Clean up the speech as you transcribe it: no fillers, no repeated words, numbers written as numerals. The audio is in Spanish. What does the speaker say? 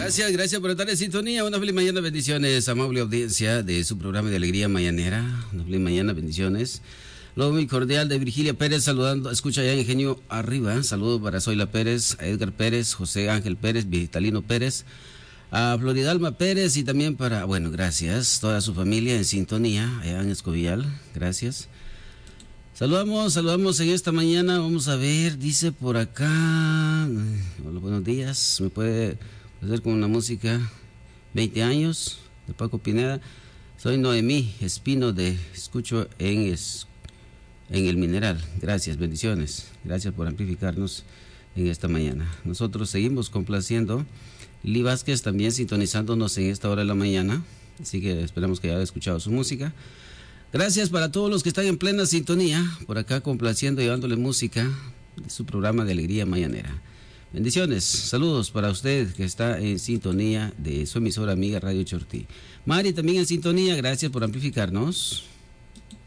Gracias por estar en sintonía. Una feliz mañana, bendiciones, amable audiencia de su programa de Alegría Mañanera. Una feliz mañana, bendiciones. Lo muy cordial de Virgilia Pérez saludando, escucha ya Ingenio Arriba. Saludo para Zoila Pérez, a Edgar Pérez, José Ángel Pérez, Vitalino Pérez, a Floridalma Pérez y también para, bueno, gracias, toda su familia en sintonía, allá en Escovial, gracias. Saludamos en esta mañana, vamos a ver, dice por acá, hola, buenos días, me puede hacer con una música, 20 años, de Paco Pineda, soy Noemí Espino de Escucho en El Mineral, gracias, bendiciones, gracias por amplificarnos en esta mañana. Nosotros seguimos complaciendo, Lee Vázquez también sintonizándonos en esta hora de la mañana, así que esperamos que haya escuchado su música. Gracias para todos los que están en plena sintonía, por acá complaciendo, llevándole música de su programa de Alegría Mañanera. Bendiciones, saludos para usted que está en sintonía de su emisora amiga Radio Chortí. Mari también en sintonía, gracias por amplificarnos.